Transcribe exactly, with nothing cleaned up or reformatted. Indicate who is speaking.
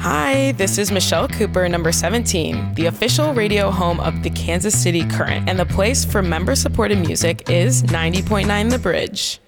Speaker 1: Hi, this is Michelle Cooper, number seventeen, the official radio home of the Kansas City Current, and the place for member-supported music is ninety point nine The Bridge.